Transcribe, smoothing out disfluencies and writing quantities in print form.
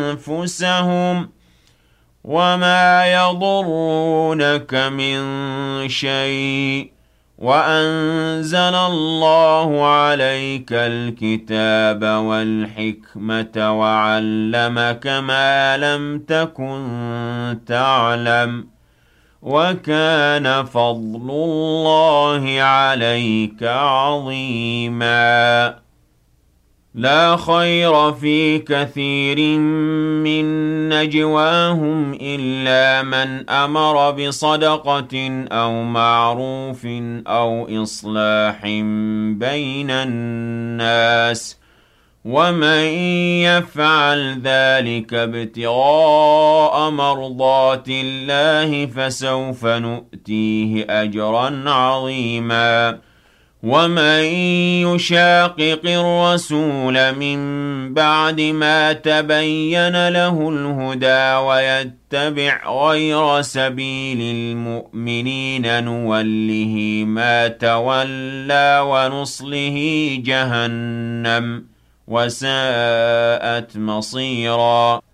أنفسهم وما يضرونك من شيء وأنزل الله عليك الكتاب والحكمة وعلمك ما لم تكن تعلم وكان فضل الله عليك عظيما لا خير في كثير من نجواهم إلا من أمر بصدقة أو معروف أو إصلاح بين الناس ومن يفعل ذلك ابتغاء مرضات الله فسوف نؤتيه أجرا عظيما ومن يشاقق الرسول من بعد ما تبين له الهدى ويتبع غير سبيل المؤمنين نوله ما تولى ونصله جهنم وساءت مصيرا